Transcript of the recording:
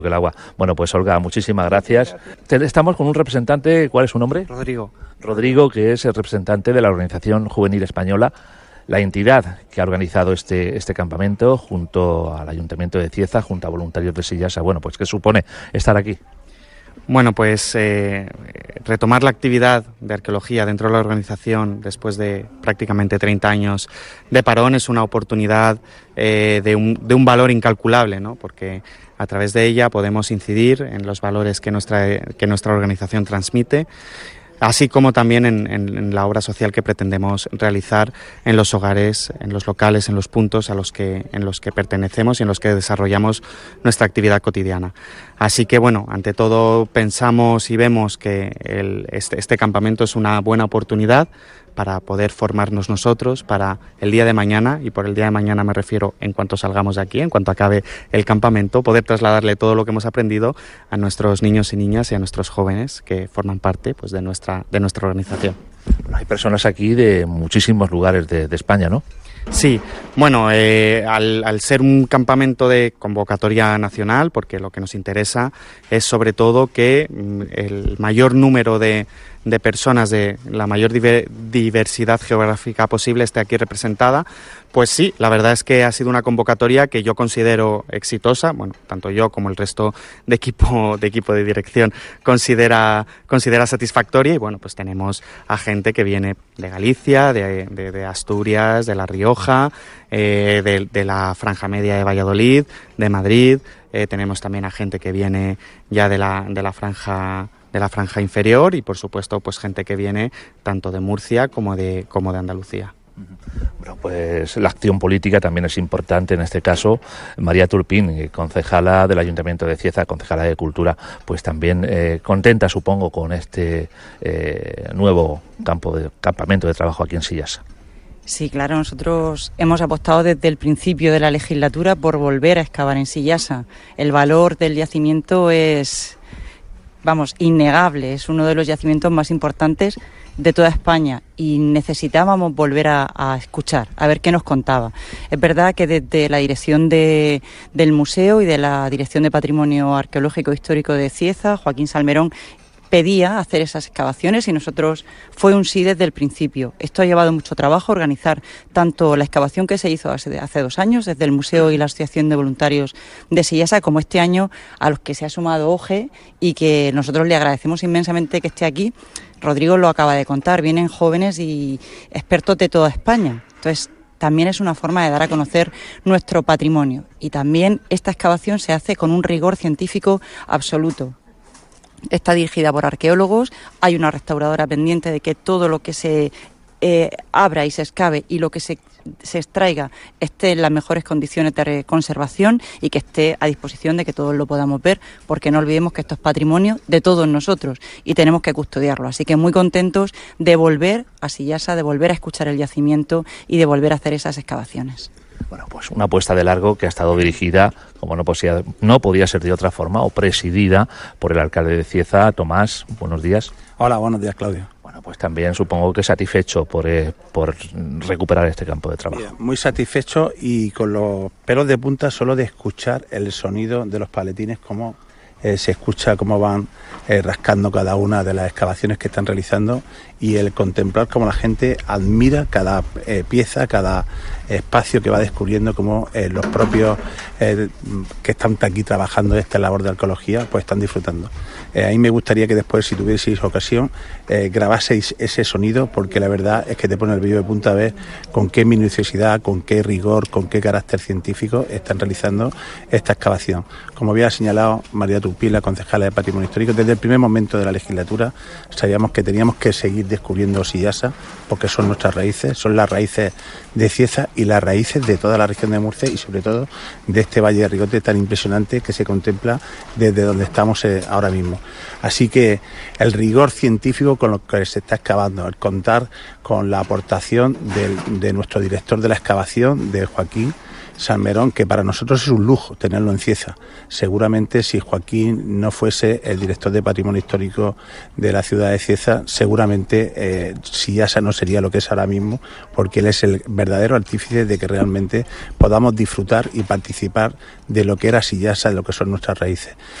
el agua. Bueno, pues Olga, muchísimas gracias. Estamos con un representante, ¿cuál es su nombre? Rodrigo. Rodrigo, que es el representante de la Organización Juvenil Española, la entidad que ha organizado este campamento junto al Ayuntamiento de Cieza, junto a voluntarios de Sillasa. Bueno, pues ¿qué supone estar aquí? Bueno, pues retomar la actividad de arqueología dentro de la organización después de prácticamente 30 años de parón es una oportunidad de un valor incalculable, ¿no? Porque a través de ella podemos incidir en los valores que nuestra organización transmite, así como también en la obra social que pretendemos realizar en los hogares, en los locales, en los puntos en los que pertenecemos y en los que desarrollamos nuestra actividad cotidiana. Así que, bueno, ante todo pensamos y vemos que este campamento es una buena oportunidad para poder formarnos nosotros para el día de mañana, y por el día de mañana me refiero en cuanto salgamos de aquí, en cuanto acabe el campamento, poder trasladarle todo lo que hemos aprendido a nuestros niños y niñas y a nuestros jóvenes que forman parte, pues, de nuestra organización. Bueno, hay personas aquí de muchísimos lugares de España, ¿no? Sí, bueno, al ser un campamento de convocatoria nacional, porque lo que nos interesa es sobre todo que el mayor número de personas de la mayor diversidad geográfica posible esté aquí representada, pues sí, la verdad es que ha sido una convocatoria que yo considero exitosa, bueno, tanto yo como el resto de equipo de dirección considera satisfactoria, y bueno, pues tenemos a gente que viene de Galicia, de Asturias, de La Rioja, de la Franja Media de Valladolid, de Madrid, tenemos también a gente que viene ya de la franja inferior, y por supuesto pues gente que viene tanto de Murcia como de Andalucía. Bueno, pues la acción política también es importante en este caso. María Turpín, concejala del Ayuntamiento de Cieza, concejala de Cultura, pues también contenta, supongo, con este nuevo campamento de trabajo aquí en Sillasa. Sí, claro, nosotros hemos apostado desde el principio de la legislatura por volver a excavar en Sillasa. El valor del yacimiento es, innegable, es uno de los yacimientos más importantes de toda España, y necesitábamos volver a escuchar, a ver qué nos contaba. Es verdad que desde la dirección del museo y de la Dirección de Patrimonio Arqueológico e Histórico de Cieza, Joaquín Salmerón pedía hacer esas excavaciones, y nosotros fue un sí desde el principio. Esto ha llevado mucho trabajo, organizar tanto la excavación que se hizo hace 2 años desde el museo y la Asociación de Voluntarios de Sillasa, como este año a los que se ha sumado OGE, y que nosotros le agradecemos inmensamente que esté aquí. Rodrigo lo acaba de contar, vienen jóvenes y expertos de toda España. Entonces, también es una forma de dar a conocer nuestro patrimonio, y también esta excavación se hace con un rigor científico absoluto. Está dirigida por arqueólogos, hay una restauradora pendiente de que todo lo que se abra y se excave y lo que se extraiga esté en las mejores condiciones de conservación, y que esté a disposición de que todos lo podamos ver, porque no olvidemos que esto es patrimonio de todos nosotros y tenemos que custodiarlo. Así que muy contentos de volver a Sillasa, de volver a escuchar el yacimiento y de volver a hacer esas excavaciones. Bueno, pues una apuesta de largo que ha estado dirigida, como no podía ser de otra forma, o presidida por el alcalde de Cieza, Tomás. Buenos días. Hola, buenos días, Claudio. Bueno, pues también supongo que satisfecho por recuperar este campo de trabajo. Muy satisfecho y con los pelos de punta solo de escuchar el sonido de los paletines, cómo se escucha cómo van rascando cada una de las excavaciones que están realizando, y el contemplar cómo la gente admira cada pieza, cada espacio que va descubriendo, cómo los propios que están aquí trabajando esta labor de arqueología pues están disfrutando. A mí me gustaría que después, si tuvieseis ocasión, grabaseis ese sonido, porque la verdad es que te pone el vello de punta a ver con qué minuciosidad, con qué rigor, con qué carácter científico están realizando esta excavación. Como había señalado María Turpín, la concejala de Patrimonio Histórico, desde el primer momento de la legislatura sabíamos que teníamos que seguir descubriendo Sillasa, porque son nuestras raíces, son las raíces de Cieza y las raíces de toda la región de Murcia, y sobre todo de este Valle de Rigote tan impresionante que se contempla desde donde estamos ahora mismo. Así que el rigor científico con lo que se está excavando, el contar con la aportación de nuestro director de la excavación, de Joaquín Salmerón, que para nosotros es un lujo tenerlo en Cieza. Seguramente si Joaquín no fuese el director de Patrimonio Histórico de la ciudad de Cieza, seguramente Sillasa no sería lo que es ahora mismo, porque él es el verdadero artífice de que realmente podamos disfrutar y participar de lo que era Sillasa, de lo que son nuestras raíces.